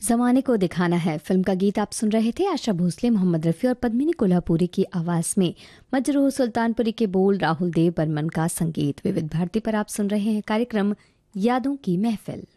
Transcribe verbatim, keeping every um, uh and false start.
जमाने को दिखाना है फिल्म का गीत आप सुन रहे थे। आशा भोसले, मोहम्मद रफ़ी और पद्मिनी कोल्हापुरी की आवाज में मजरूह सुल्तानपुरी के बोल, राहुल देव बर्मन का संगीत। विविध भारती पर आप सुन रहे हैं कार्यक्रम यादों की महफिल।